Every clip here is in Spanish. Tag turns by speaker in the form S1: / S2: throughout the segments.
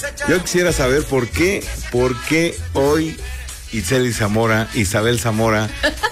S1: Yo quisiera saber por qué hoy Isabel Zamora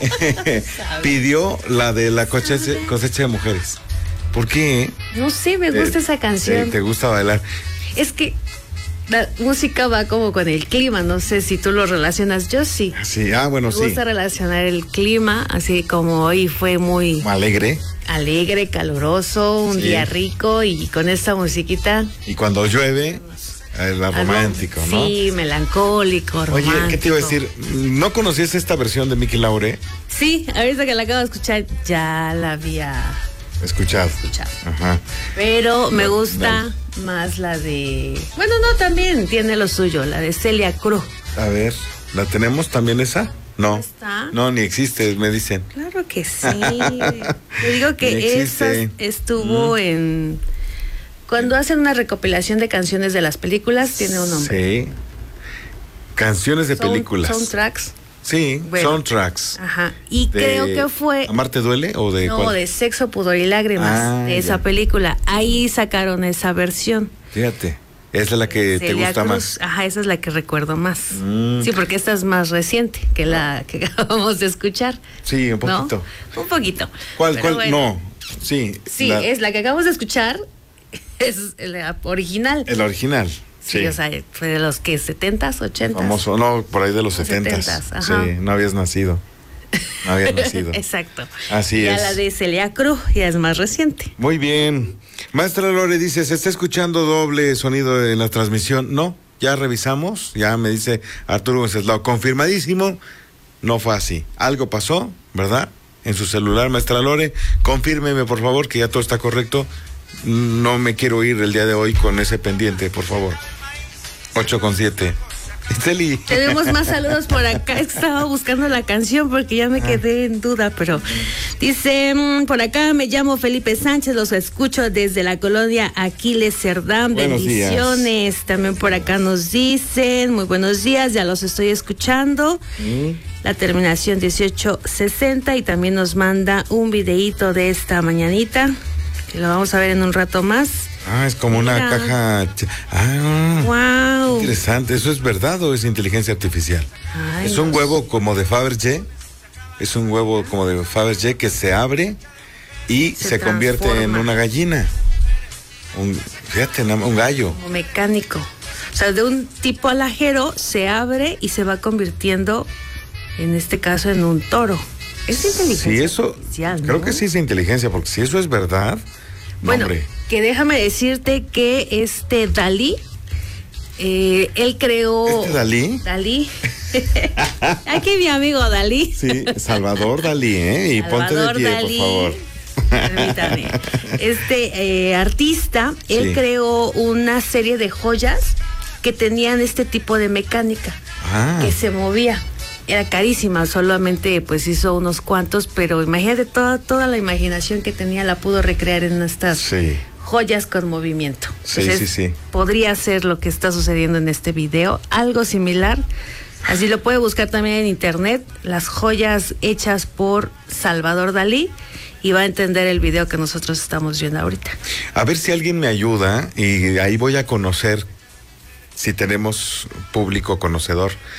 S1: pidió la de la cosecha de mujeres. ¿Por qué?
S2: No sé, me gusta esa canción.
S1: ¿Te gusta bailar?
S2: Es que la música va como con el clima, no sé si tú lo relacionas, yo sí.
S1: Sí, bueno, sí.
S2: Me gusta relacionar el clima, así como hoy fue muy...
S1: Alegre,
S2: caluroso, un día rico y con esta musiquita.
S1: Y cuando llueve, romántico, ¿no?
S2: Sí, melancólico, romántico.
S1: Oye, ¿qué te iba a decir? ¿No conocías esta versión de Miki Laure?
S2: Sí, ahorita que la acabo de escuchar, ya la había...
S1: Escuchado. Ajá.
S2: Pero me gusta más la de... Bueno, no, también tiene lo suyo, la de Celia Cruz.
S1: A ver, ¿la tenemos también esa? No.
S2: ¿Está?
S1: No, ni existe, me dicen.
S2: Claro que sí. Te digo que esa estuvo en... Cuando hacen una recopilación de canciones de las películas, tiene un nombre.
S1: Sí. Canciones de películas.
S2: Soundtracks.
S1: Sí,
S2: bueno,
S1: soundtracks.
S2: Ajá. Y creo que fue...
S1: ¿Amarte duele o de
S2: No,
S1: cuál?
S2: de Sexo, Pudor y Lágrimas, de esa película. Ahí sacaron esa versión.
S1: Fíjate, esa es la que
S2: Celia
S1: te gusta
S2: Cruz,
S1: más.
S2: Ajá, esa es la que recuerdo más. Sí, porque esta es más reciente que la que acabamos de escuchar.
S1: Sí, un poquito.
S2: ¿No? Un poquito.
S1: ¿Cuál?
S2: Bueno.
S1: No, sí.
S2: Sí, es la que acabamos de escuchar, es la original.
S1: El original.
S2: Sí, o sea, fue de los que 70s, 80s.
S1: Famoso, no, por ahí de los 70s.
S2: Ajá.
S1: Sí, no habías nacido. No habías nacido.
S2: Exacto.
S1: Así
S2: ya
S1: es.
S2: La de Celia Cruz ya es más reciente.
S1: Muy bien. Maestra Lore dice, ¿se está escuchando doble sonido en la transmisión? No, ya revisamos, ya me dice Arturo Wenceslao, confirmadísimo, no fue así. Algo pasó, ¿verdad? En su celular, maestra Lore, confírmeme por favor que ya todo está correcto. No me quiero ir el día de hoy con ese pendiente, por favor. 8:07. Esteli.
S2: Tenemos más saludos por acá. Estaba buscando la canción porque ya me quedé en duda, pero dice, por acá me llamo Felipe Sánchez, los escucho desde la colonia Aquiles Cerdán.
S1: Buenos
S2: bendiciones.
S1: Días.
S2: También por acá nos dicen, muy buenos días, ya los estoy escuchando. La terminación 1860 y también nos manda un videíto de esta mañanita, que lo vamos a ver en un rato más.
S1: Es como una caja.
S2: Wow.
S1: Interesante. ¿Eso es verdad o es inteligencia artificial? Es un huevo como de Fabergé. Es un huevo como de Fabergé que se abre y se convierte en una gallina. Fíjate, un gallo.
S2: Como mecánico. O sea, de un tipo alajero se abre y se va convirtiendo, en este caso, en un toro. Es inteligencia artificial, ¿no?
S1: Creo que sí es inteligencia, porque si eso es verdad.
S2: Bueno, que déjame decirte que Dalí, él creó...
S1: ¿Dalí?
S2: Dalí. Aquí mi amigo Dalí.
S1: Sí, Salvador Dalí, Y ponte de pie, Dalí, por favor.
S2: Permítame. Artista, él creó una serie de joyas que tenían este tipo de mecánica, que se movía. Era carísima, solamente pues hizo unos cuantos, pero imagínate toda la imaginación que tenía, la pudo recrear en estas joyas con movimiento. Entonces,
S1: sí.
S2: Podría ser lo que está sucediendo en este video, algo similar. Así lo puede buscar también en internet, las joyas hechas por Salvador Dalí, y va a entender el video que nosotros estamos viendo ahorita.
S1: A ver si alguien me ayuda, y ahí voy a conocer si tenemos público conocedor